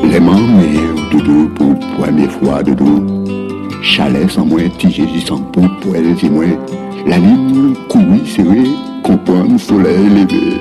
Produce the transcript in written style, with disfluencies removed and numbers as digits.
Les mamans, doudou, pour première fois, doudou. Chalet sans moi, petit Jésus sans pour elle, c'est moi. La nuit, courir, c'est vrai, comprendre, soleil levé.